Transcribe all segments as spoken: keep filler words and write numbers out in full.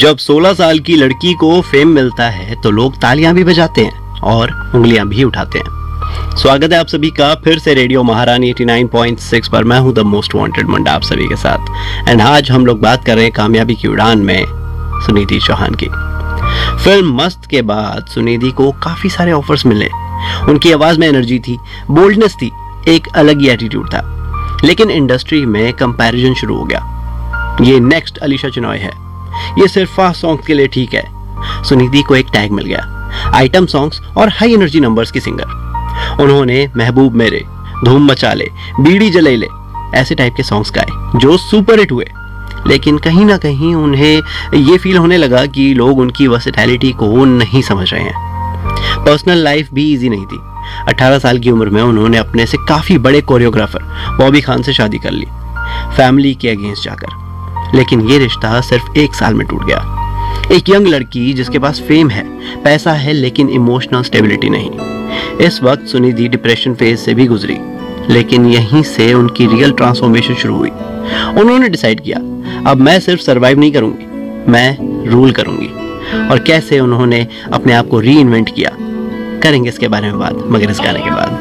जब सोलह साल की लड़की को फेम मिलता है तो लोग तालियां भी बजाते हैं और उंगलियां भी उठाते हैं। स्वागत है आप सभी का फिर से रेडियो महारानी नवासी पॉइंट छह पर। मैं हूं द मोस्ट वांटेड मुंडा आप सभी के साथ। एंड आज हम लोग बात कर रहे हैं कामयाबी की उड़ान में सुनिधि चौहान की। फिल्म मस्त के बाद सुनिधि को काफी सारे ऑफर्स मिले। उनकी आवाज में एनर्जी थी, बोल्डनेस थी, एक अलग ही एटीट्यूड था। लेकिन इंडस्ट्री में कंपैरिजन शुरू हो गया। ये नेक्स्ट अलीशा चिनॉय है, ये सिर्फ फास्ट सॉन्ग्स के लिए ठीक है। सुनिधि को एक टैग मिल गया, आइटम सॉन्ग्स और हाई एनर्जी नंबर्स की सिंगर। उन्होंने महबूब मेरे, धूम मचा ले, बीड़ी जले ले ऐसे टाइप के सॉन्ग्स गाए जो सुपर हिट हुए। लेकिन कहीं ना कहीं उन्हें ये फील होने लगा कि लोग उनकी वर्सेटैलिटी को नहीं समझ रहे हैं। पर्सनल लाइफ भी इजी नहीं थी। अठारह साल की उम्र में उन्होंने अपने से काफी बड़े कोरियोग्राफर बॉबी खान से शादी कर ली, फैमिली के अगेंस्ट जाकर। लेकिन ये रिश्ता सिर्फ एक साल में टूट गया। एक यंग लड़की जिसके पास फेम है, पैसा है, लेकिन इमोशनल स्टेबिलिटी नहीं। इस वक्त सुनिधि डिप्रेशन फेज से भी गुजरी, लेकिन यहीं से उनकी रियल ट्रांसफॉर्मेशन शुरू हुई। उन्होंने डिसाइड किया, अब मैं सिर्फ सरवाइव नहीं करूंगी, मैं रूल करूंगी। और कैसे उन्होंने अपने आप को री इन्वेंट किया, करेंगे इसके बारे में बात मगर इस गाने के बाद।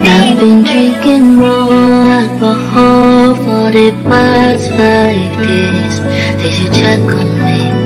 Did you check on me?